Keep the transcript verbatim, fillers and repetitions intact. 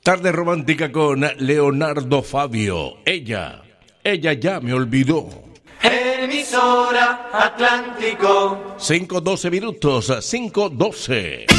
Tarde romántica con Leonardo Fabio. Ella, ella ya me olvidó. Emisora Atlántico. cinco doce minutos, cinco doce.